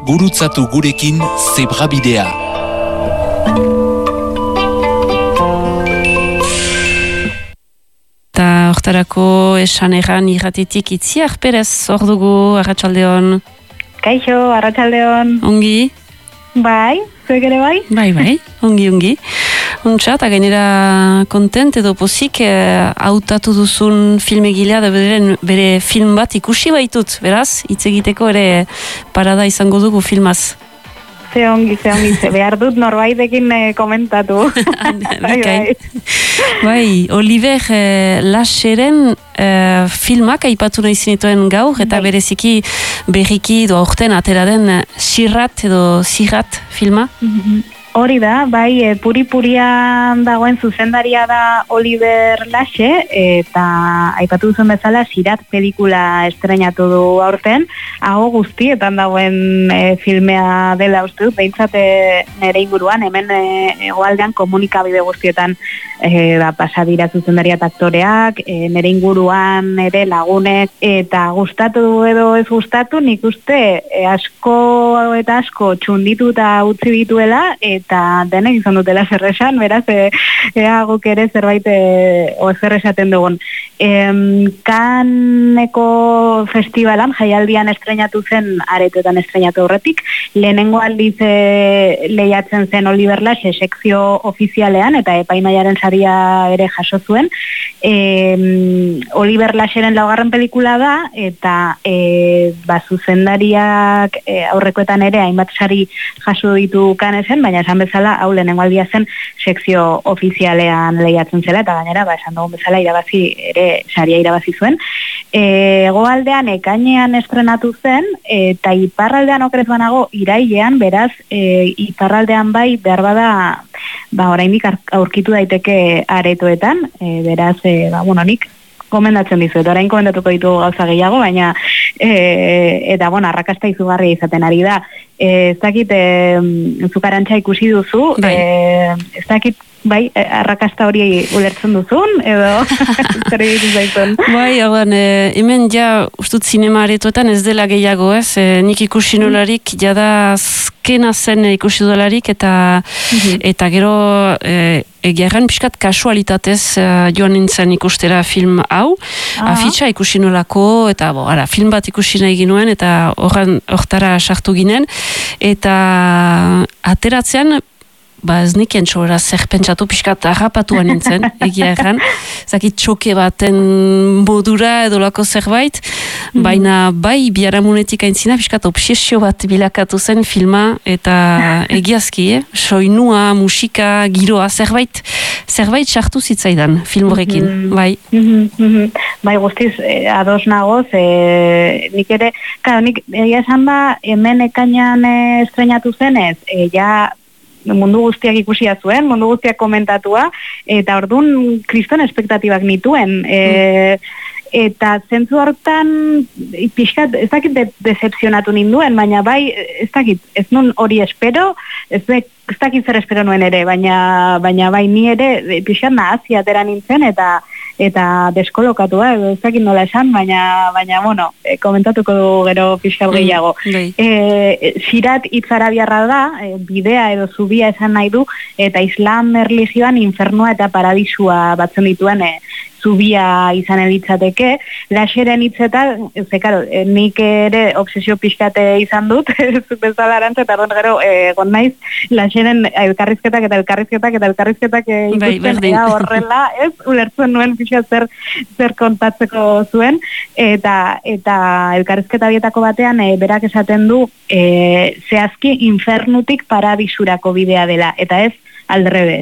gurutzatu gurekin Zebrabidea. Eta hortarako esan erran irratitik Itziar Perez, hor dugu, arratsaldeon. Kaixo, arratsaldeon. Ongi? Bai, zuek ere bai? Bai, ongi. Untsa, eta gainera kontent edo pozik hautatu duzun filmegilea da bere film bat ikusi baitut, beraz, hitz egiteko ere parada izango dugu filmaz. Ze ongi, behar dut norbaitekin komentatu. Bai, Oliver Lacheren filmak aipatu nahi zinituen gaur, eta bereziki berriki edo aurten atera den Sirat filma. Hori da, bai, puri-purian dagoen zuzendaria da Oliver Lache, eta aipatu duzen bezala Sirat pelikula estrenatu du aurten, hago guztietan dagoen filmea dela uste dut, behintzat nire inguruan, hemen hegoaldean komunikabide guztietan pasadira zuzendaria eta aktoreak, nire inguruan ere lagunek, eta gustatu edo ez gustatu, nik uste asko txunditu eta utzi dituela, eta denek izan dutela zer esan, beraz, ea guk ere zerbait zer esaten dugun. Kaneko festivalan, jaialdian estrenatu zen, aretoetan estrenatu horretik, lehenengo aldiz lehiatzen zen Oliver Lache sekzio ofizialean, eta epaimaiaren saria ere jaso zuen. Oliver Lacheren laugarren pelikula da, eta zuzendariak aurrekoetan ere hainbat sari jaso ditu Canesen, baina esan bezala, hau lehenengo aldia zen sekzio ofizialean lehiatzen zela, eta gainera, esan dugun bezala, saria irabazi zuen. Hegoaldean ekainean estrenatu zen, eta iparraldean okerez banago irailean, beraz, iparraldean bai, behar bada, oraindik aurkitu daiteke aretoetan, beraz, nik komendatzen dizuet, orain komendatuko ditugu gauza gehiago, baina eta arrakasta izugarria izaten ari da. Ez dakit, Zukarantxa ikusi duzu, ez dakit, bai, arrakasta hori ulertzen duzun, edo zer egiten zaitun. Bai, hemen ja, ustut zinema aretoetan ez dela gehiago, ez? Nik ikusi nolarik, jada azkena zen ikusi dolarik, eta gero egiarren pixkat kasualitatez joan nintzen ikustera film hau, afitxa ikusi nolako, eta film bat ikusi nahi ginuen, eta hortara sartu ginen, eta ateratzean, ez nikien txora zer pentsatu pixkat harrapatuan nintzen, egia erran, zakit txoke baten modura edo lako zerbait, baina bai biaramunetik aintzina pixkat obsesio bat bilakatu zen filma, eta egiazki, soinua, musika, giroa, zerbait sartu zitzaidan film horrekin, bai. Bai, guztiz, ados nagoz, nik ere, nik egia esan hemen ekainan estrenatu zenez, mundu guztiak ikusia zuen, mundu guztiak komentatua, eta orduan kriston espektatibak nituen. Eta zentzu hortan, pixkat, ez dakit decepzionatu ninduen, baina bai, ez dakit, ez nun hori espero, ez dakit zer espero nuen ere, baina bai ni ere, pixkat nahazi atera nintzen, eta deskolokatua, ez dakit nola esan, baina komentatuko du gero pixkat gehiago. Sirat hitz arabiarra da, bidea edo zubia esan nahi du, eta islam erlijioan infernua eta paradisua batzen dituen zubia izan elitzateke. Lacheren hitzetan, nik ere obsesio pixkate izan dut, bezala arantza, eta gero egon naiz, Lacheren elkarrizketak ikusten horrela, ez, ulertzen nuen pixkat zer kontatzeko zuen, eta elkarrizketa bietako batean berak esaten du zehazki infernutik paradisurako bidea dela, eta ez aldrebes.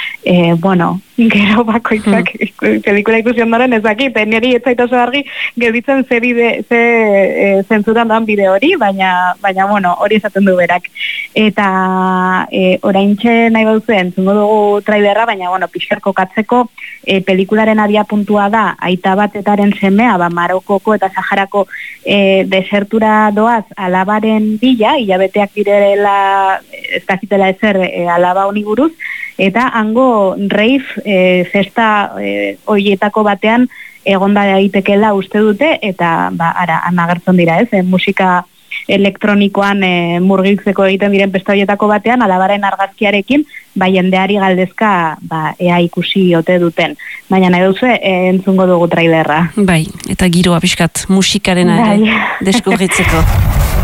Gero bakoitzak pelikula ikusi ondoren ezakit, niri ez zait oso argi gelditzen ze zentzutan dan bide hori, baina hori esaten du berak. Eta oraintxe nahi baduzu entzungo dugu trailerra, baina pixkar kokatzeko pelikularen abiapuntua da aita batetaren semea, Marokoko eta Saharako desertura doaz alabaren bila, hilabeteak direla ez dakitela ezer alaba honi buruz, eta hango rave festa hoietako batean egon da daitekela uste dute, eta han agertzen dira, musika elektronikoan murgiltzeko egiten diren pesta horietako batean, alabaren argazkiarekin, jendeari galdezka ea ikusi ote duten. Baina nahi duzu, entzungo dugu trailerra. Bai, eta giroa pixkat musikarena deskubritzeko.